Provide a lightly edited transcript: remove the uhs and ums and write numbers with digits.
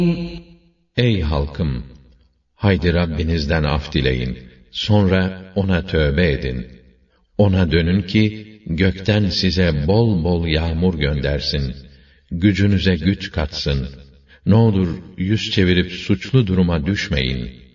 Ey halkım! Haydi Rabbinizden af dileyin. Sonra ona tövbe edin. Ona dönün ki, gökten size bol bol yağmur göndersin. Gücünüze güç katsın. Ne olur yüz çevirip suçlu duruma düşmeyin.